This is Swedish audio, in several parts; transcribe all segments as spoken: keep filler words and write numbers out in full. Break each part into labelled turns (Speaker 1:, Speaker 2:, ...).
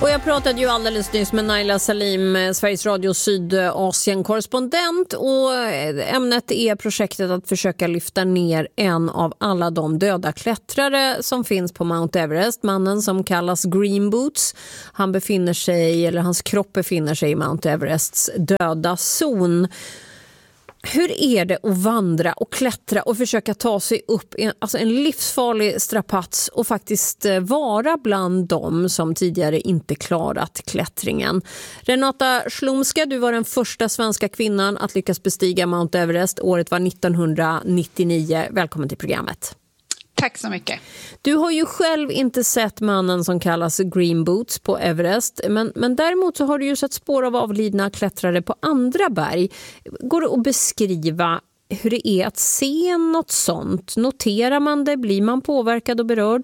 Speaker 1: Och jag pratade ju alldeles nyss med Naila Salim, Sveriges Radio Sydasien-korrespondent, och ämnet är projektet att försöka lyfta ner en av alla de döda klättrare som finns på Mount Everest, mannen som kallas Green Boots. Han befinner sig, eller hans kropp befinner sig i Mount Everests döda zon. Hur är det att vandra och klättra och försöka ta sig upp i en, alltså en livsfarlig strapats och faktiskt vara bland dem som tidigare inte klarat klättringen? Renata Schlumska, du var den första svenska kvinnan att lyckas bestiga Mount Everest. Året var nittonhundranittionio. Välkommen till programmet.
Speaker 2: Tack så mycket.
Speaker 1: Du har ju själv inte sett mannen som kallas Green Boots på Everest, men, men däremot så har du ju sett spår av avlidna klättrare på andra berg. Går det att beskriva hur det är att se något sånt? Noterar man det? Blir man påverkad och berörd?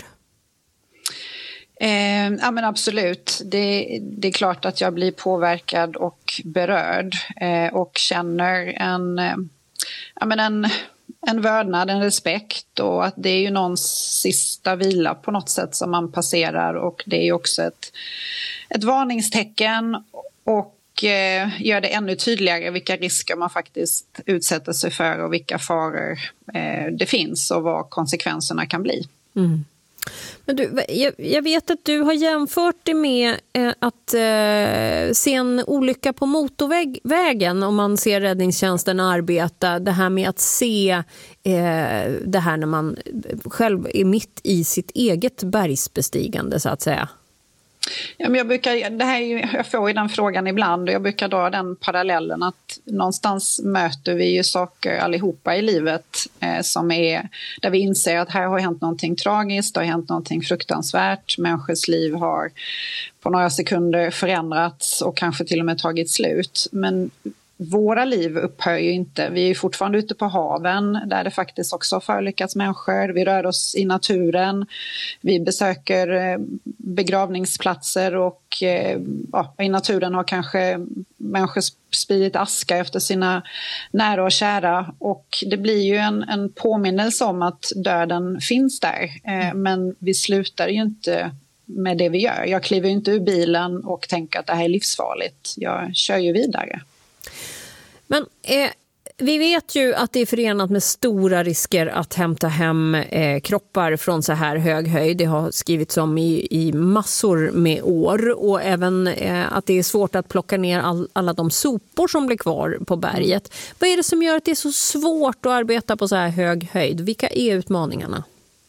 Speaker 2: Eh, ja men absolut. Det, det är klart att jag blir påverkad och berörd eh, och känner en... Eh, ja, men en En vördnad, en respekt, och att det är ju någons sista vila på något sätt som man passerar, och det är ju också ett, ett varningstecken och eh, gör det ännu tydligare vilka risker man faktiskt utsätter sig för och vilka faror eh, det finns och vad konsekvenserna kan bli. Mm.
Speaker 1: Men du, jag, jag vet att du har jämfört det med eh, att eh, se en olycka på motorvägen om man ser räddningstjänsten arbeta. Det här med att se eh, det här när man själv är mitt i sitt eget bergsbestigande så att säga.
Speaker 2: Ja, men jag, brukar, det här är ju, jag får ju den frågan ibland och jag brukar dra den parallellen att någonstans möter vi ju saker allihopa i livet eh, som är, där vi inser att här har hänt någonting tragiskt, det har hänt någonting fruktansvärt, människors liv har på några sekunder förändrats och kanske till och med tagit slut. Men våra liv upphör ju inte. Vi är ju fortfarande ute på haven där det faktiskt också har förolyckats människor. Vi rör oss i naturen. Vi besöker begravningsplatser och ja, i naturen har kanske människor spridit aska efter sina nära och kära. Och det blir ju en, en påminnelse om att döden finns där. Men vi slutar ju inte med det vi gör. Jag kliver ju inte ur bilen och tänker att det här är livsfarligt. Jag kör ju vidare.
Speaker 1: Men eh, vi vet ju att det är förenat med stora risker att hämta hem eh, kroppar från så här hög höjd. Det har skrivits om i, i massor med år, och även eh, att det är svårt att plocka ner all, alla de sopor som blir kvar på berget. Vad är det som gör att det är så svårt att arbeta på så här hög höjd? Vilka är utmaningarna?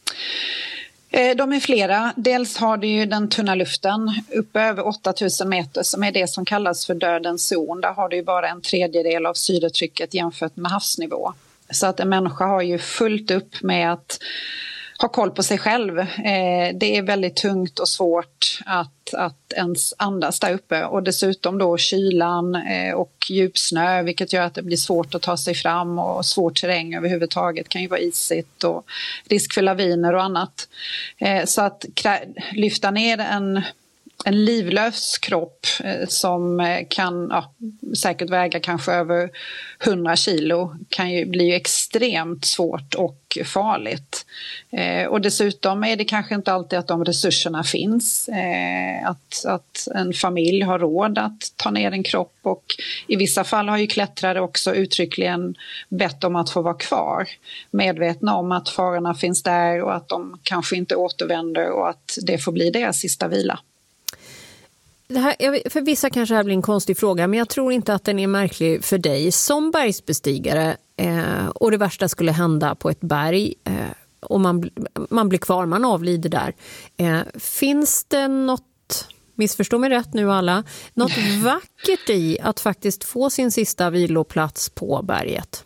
Speaker 2: De är flera. Dels har du ju den tunna luften uppe över åtta tusen meter som är det som kallas för dödens zon. Där har du ju bara en tredjedel av syretrycket jämfört med havsnivå. Så att en människa har ju fullt upp med att ha koll på sig själv. Det är väldigt tungt och svårt att, att ens andas där uppe. Och dessutom då kylan och djupsnö, vilket gör att det blir svårt att ta sig fram, och svår terräng överhuvudtaget kan ju vara isigt och risk för laviner och annat. Så att lyfta ner en... En livlös kropp eh, som kan ja, säkert väga kanske över hundra kilo kan ju bli ju extremt svårt och farligt. Eh, och dessutom är det kanske inte alltid att de resurserna finns. Eh, att, att en familj har råd att ta ner en kropp, och i vissa fall har ju klättrare också uttryckligen bett om att få vara kvar. Medvetna om att farorna finns där och att de kanske inte återvänder och att det får bli deras sista vila.
Speaker 1: Det här, för vissa kanske det här blir en konstig fråga, men jag tror inte att den är märklig för dig som bergsbestigare eh, och det värsta skulle hända på ett berg eh, och man, man blir kvar, man avlider där. Eh, finns det något, missförstå mig rätt nu alla, något vackert i att faktiskt få sin sista viloplats på berget?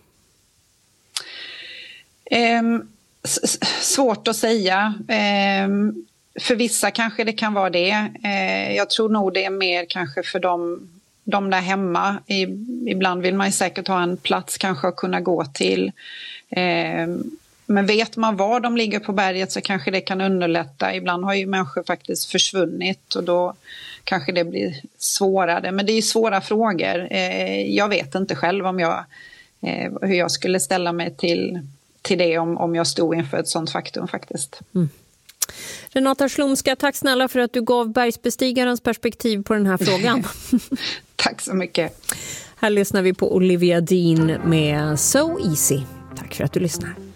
Speaker 2: Eh, s- svårt att säga. Eh, För vissa kanske det kan vara det. Eh, jag tror nog det är mer kanske för dem, de där hemma. I, ibland vill man ju säkert ha en plats kanske att kunna gå till. Eh, men vet man var de ligger på berget så kanske det kan underlätta. Ibland har ju människor faktiskt försvunnit och då kanske det blir svårare. Men det är ju svåra frågor. Eh, jag vet inte själv om jag, eh, hur jag skulle ställa mig till, till det om, om jag stod inför ett sånt faktum faktiskt.
Speaker 1: Mm. Renata Slomska, tack snälla för att du gav bergsbestigarens perspektiv på den här frågan.
Speaker 2: Tack så mycket.
Speaker 1: Här lyssnar vi på Olivia Dean med So Easy. Tack för att du lyssnar.